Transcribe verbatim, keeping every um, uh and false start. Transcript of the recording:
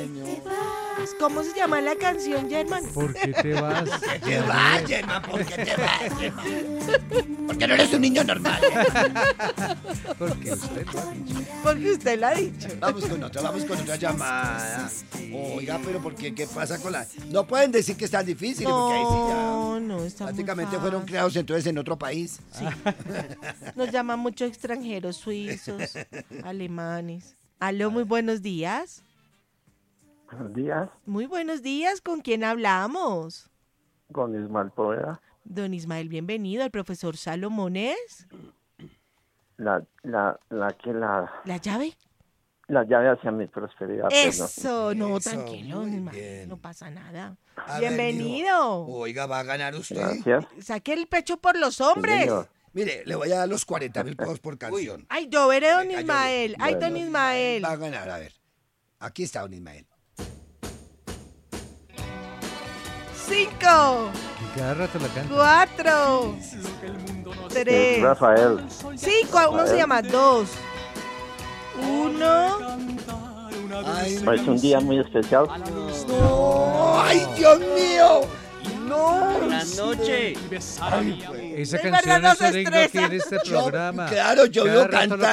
qué te vas? ¿Cómo se llama la canción, Germán? ¿Por qué te vas? ¿Por qué te vas, Germán? ¿Por qué te vas, Germán? Porque no eres un niño normal. Porque usted lo ha dicho. Porque usted lo ha dicho. Vamos con otra, vamos con otra llamada. Oiga, pero ¿por qué? ¿Qué pasa con la...? No pueden decir que es tan difícil, porque ahí sí ya... No, no, está muy Prácticamente fácil. fueron creados entonces en otro país. Sí. Nos llaman muchos extranjeros, suizos, alemanes. Aló, muy buenos días. Buenos días, Muy buenos días, ¿con quién hablamos? con Ismael Poveda. Don Ismael, bienvenido. ¿El profesor Salomones? La, la, la que la, ¿La llave? la llave hacia mi prosperidad. pues, ¿no? Eso, no, Eso, tranquilo, muy Ismael, bien. no pasa nada. A ver, Bienvenido. mijo. Oiga, va a ganar usted. Gracias. Saque el pecho por los Sí, hombres. señor. Mire, le voy a dar los cuarenta mil pesos por canción. Ay, yo veré, don Me cayó Ismael. bien. Ay, Bueno. don Ismael. Va a ganar, a ver. Aquí está don Ismael. Cinco, Y cada rato la canta. cuatro, tres. Es Rafael. Sí, ¿cómo se llama? Dos, uno. Ay, Hoy es un día muy especial. no. Ay, Dios mío. No. Buenas noches. Esa Es canción verdad, no es se originaria aquí en estresa. este Yo- programa. claro, yo Cada vivo rato lo cantando.